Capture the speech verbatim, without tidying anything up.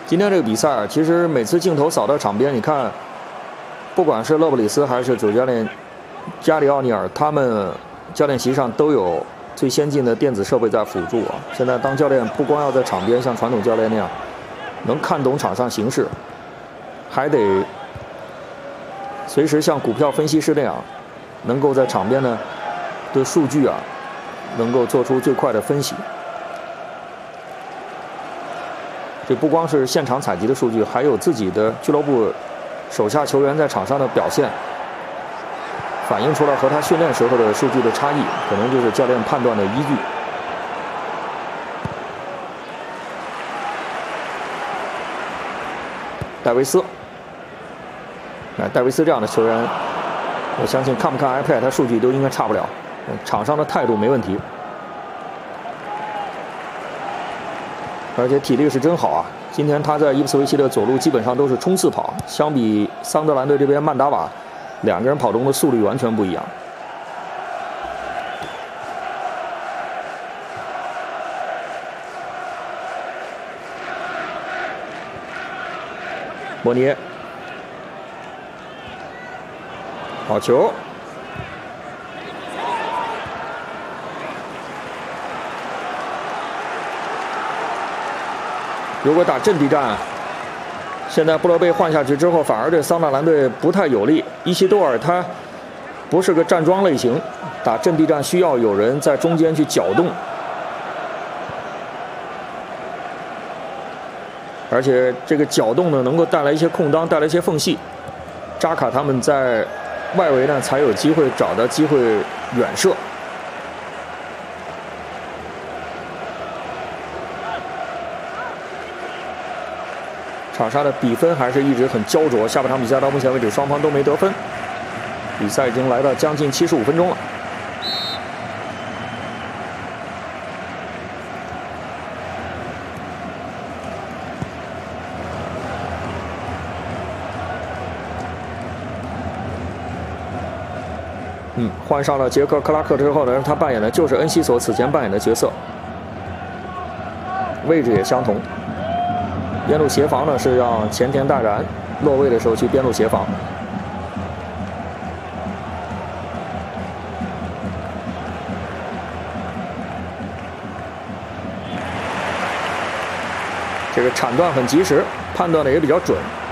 今天这个比赛啊，其实每次镜头扫到场边，你看，不管是勒布里斯还是主教练加里奥尼尔，他们教练席上都有最先进的电子设备在辅助啊。现在当教练不光要在场边像传统教练那样能看懂场上形势，还得随时像股票分析师那样，能够在场边呢对数据啊能够做出最快的分析。这不光是现场采集的数据，还有自己的俱乐部手下球员在场上的表现，反映出来和他训练时候的数据的差异，可能就是教练判断的依据。戴维斯，哎，戴维斯这样的球员，我相信看不看 iPad， 他数据都应该差不了，场上的态度没问题。而且体力是真好啊！今天他在伊普斯维奇的左路基本上都是冲刺跑，相比桑德兰队这边曼达瓦，两个人跑动的速率完全不一样。莫涅，好球！如果打阵地战，现在布洛贝换下去之后，反而对桑德兰队不太有利。伊西多尔他不是个站桩类型，打阵地战需要有人在中间去搅动，而且这个搅动呢，能够带来一些空当，带来一些缝隙。扎卡他们在外围呢，才有机会找到机会远射。场上的比分还是一直很焦灼，下半场比赛到目前为止双方都没得分，比赛已经来到将近七十五分钟了。嗯，换上了杰克·克拉克之后呢，他扮演的就是恩西索此前扮演的角色，位置也相同。边路协防呢是让前田大然落位的时候去边路协防。这个铲断很及时，判断的也比较准。